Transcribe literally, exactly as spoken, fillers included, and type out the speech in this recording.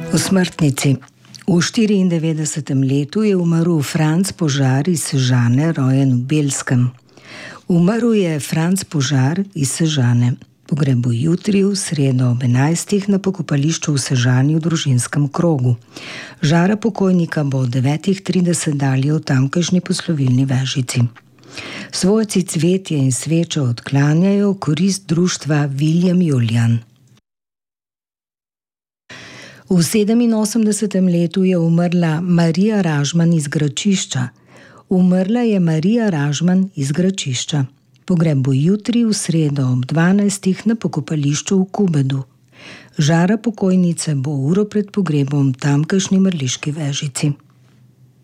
V smrtnici. V štiriindevetdesetem letu je umrl Franc Požar iz Sežane, rojen v Belskem. Umrl je Franc Požar iz Sežane. Pogreb bo jutri v sredo ob enajstih na pokopališču v Sežani v družinskem krogu. Žara pokojnika bo ob devetih trideset dalje v tamkajšnji poslovilni vežici. Svojci cvetje in svečo odklanjajo v korist društva Viljem Julijan. V sedeminosemdesetem letu je umrla Marija Ražman iz Gračišča. Umrla je Marija Ražman iz Gračišča. Pogreb bo jutri v sredo ob dvanajstih na pokopališču v Kubedu. Žara pokojnice bo uro pred pogrebom v tamkajšnji mrliški vežici.